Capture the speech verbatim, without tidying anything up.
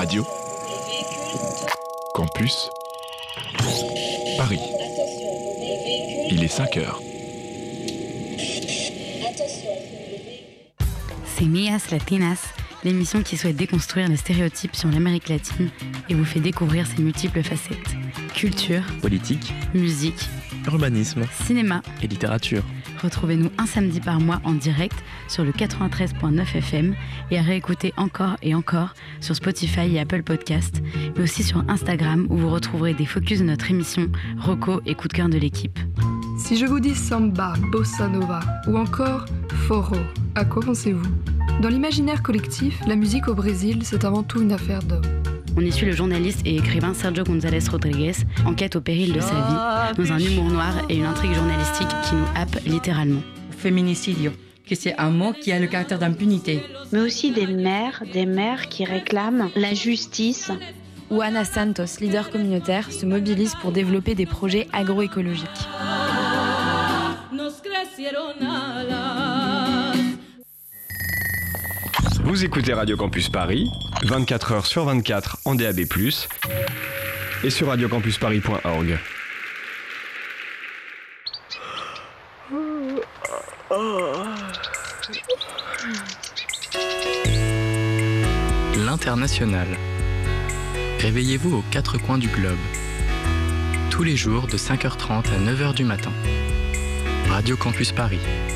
Radio Campus Paris. Il est cinq heures. C'est Mías Latinas, l'émission qui souhaite déconstruire les stéréotypes sur l'Amérique latine et vous fait découvrir ses multiples facettes. Culture, politique, musique, urbanisme, cinéma et littérature. Retrouvez-nous un samedi par mois en direct sur le quatre-vingt-treize virgule neuf F M et à réécouter encore et encore sur Spotify et Apple Podcast, mais aussi sur Instagram où vous retrouverez des focus de notre émission, Rocco et coup de cœur de l'équipe. Si je vous dis samba, bossa nova ou encore forró, à quoi pensez-vous ? Dans l'imaginaire collectif, la musique au Brésil, c'est avant tout une affaire d'hommes. On y suit le journaliste et écrivain Sergio González Rodriguez, enquête au péril de sa vie, dans un humour noir et une intrigue journalistique qui nous happe littéralement. Féminicidio, que c'est un mot qui a le caractère d'impunité. Mais aussi des mères, des mères qui réclament la justice. Où Ana Santos, leader communautaire, se mobilise pour développer des projets agroécologiques. Vous écoutez Radio Campus Paris, vingt-quatre heures sur vingt-quatre en D A B plus, et sur radio campus paris point org. L'International. Réveillez-vous aux quatre coins du globe. Tous les jours de cinq heures trente à neuf heures du matin. Radio Campus Paris.